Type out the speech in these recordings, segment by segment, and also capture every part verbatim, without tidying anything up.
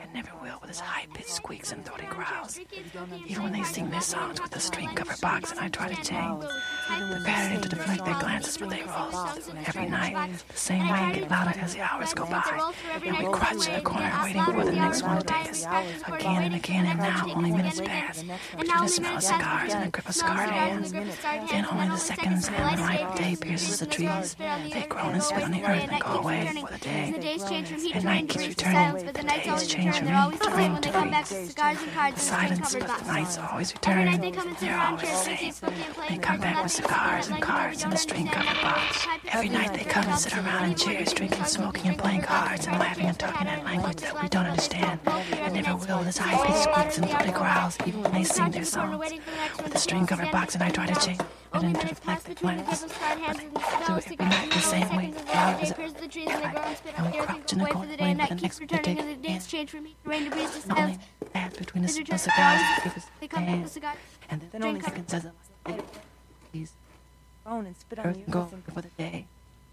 and never will with his high-pitched squeaks and throaty growls. Even when they sing their songs with a string-covered box and I try to change, preparing to deflect their glances, but they roll every night the same way and get louder as the hours go by. And we crouch in the corner waiting for the next one to take us. Again and again, and now only minutes pass. Between the smell of cigars and the grip of scarred hands. Then only the seconds and the light of day pierces the trees. They groan and spit on the earth and go away for the day. And night keeps returning. The days change from me to ring to ring. The silence, but the nights always return. They're always the same. They come back with cigars and cards and a string-covered box. Every night they come and sit around in chairs, drinking, smoking, and playing cards, and laughing and talking that language that we don't understand, and never will with his high-pitched squeaks and throaty growls, even when they sing their songs. With a string-covered box, and I try to change it into reflect the glances, but they do it every night the same way, loud as it night, and we crouch in the corner waiting for the next one to take it in. Not only that, between the smell of cigars, they give us hands, and then only seconds as a light. Please, phone and spit on earth you. and go for the day.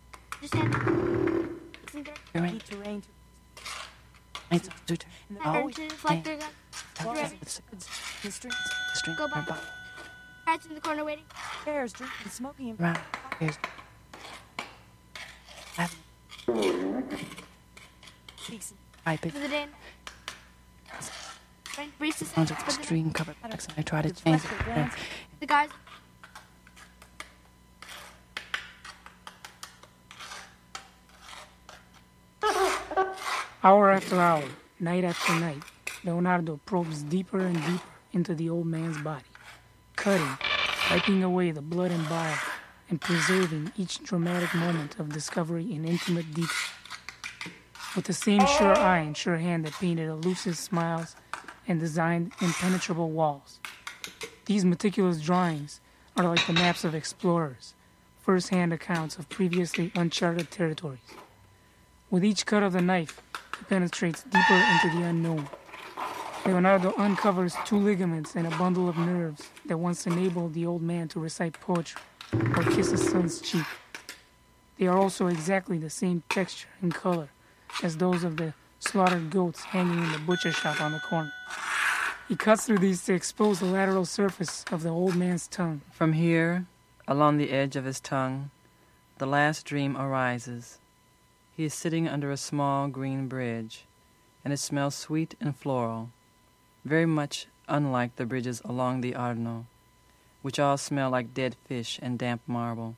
Terrain. Terrain. Nights to turn. Always the string, the string, Go by. Cats in the corner waiting. Chairs, drinking, smoking, and around. Here's. I pick For the day. Reese is sounds of the string covered box, and I try to change it. the guys. Hour after hour, night after night, Leonardo probes deeper and deeper into the old man's body, cutting, wiping away the blood and bile, and preserving each dramatic moment of discovery in intimate detail. With the same sure eye and sure hand that painted elusive smiles and designed impenetrable walls. These meticulous drawings are like the maps of explorers, first-hand accounts of previously uncharted territories. With each cut of the knife, he penetrates deeper into the unknown. Leonardo uncovers two ligaments and a bundle of nerves that once enabled the old man to recite poetry or kiss his son's cheek. They are also exactly the same texture and color as those of the slaughtered goats hanging in the butcher shop on the corner. He cuts through these to expose the lateral surface of the old man's tongue. From here, along the edge of his tongue, the last dream arises. He is sitting under a small green bridge, and it smells sweet and floral, very much unlike the bridges along the Arno, which all smell like dead fish and damp marble.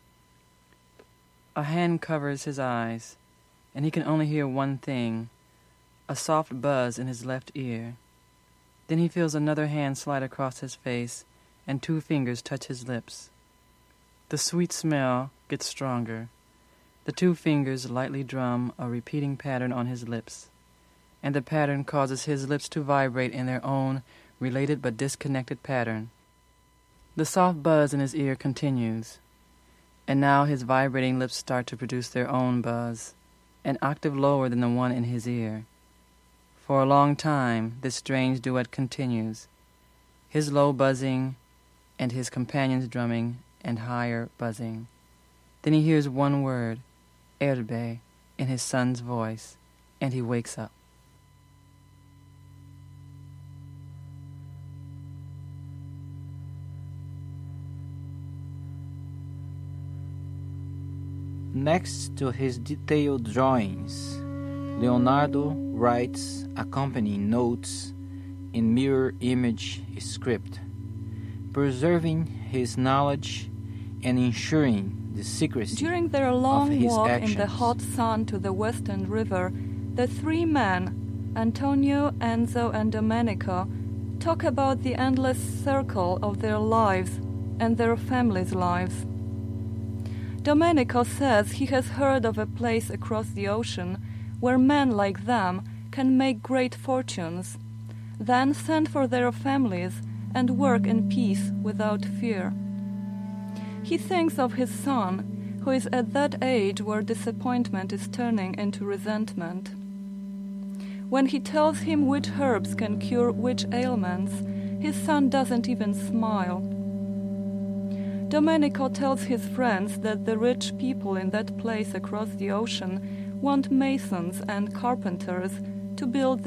A hand covers his eyes, and he can only hear one thing, a soft buzz in his left ear. Then he feels another hand slide across his face, and two fingers touch his lips. The sweet smell gets stronger. The two fingers lightly drum a repeating pattern on his lips, and the pattern causes his lips to vibrate in their own related but disconnected pattern. The soft buzz in his ear continues, and now his vibrating lips start to produce their own buzz, an octave lower than the one in his ear. For a long time, this strange duet continues, his low buzzing and his companion's drumming and higher buzzing. Then he hears one word, Erbe, in his son's voice, and he wakes up. Next to his detailed drawings, Leonardo writes accompanying notes in mirror image script, preserving his knowledge and ensuring the secrecy During their long of his walk actions. in the hot sun to the western river, the three men, Antonio, Enzo, and Domenico, talk about the endless circle of their lives and their families' lives. Domenico says he has heard of a place across the ocean where men like them can make great fortunes, then send for their families and work in peace without fear. He thinks of his son, who is at that age where disappointment is turning into resentment. When he tells him which herbs can cure which ailments, his son doesn't even smile. Domenico tells his friends that the rich people in that place across the ocean want masons and carpenters to build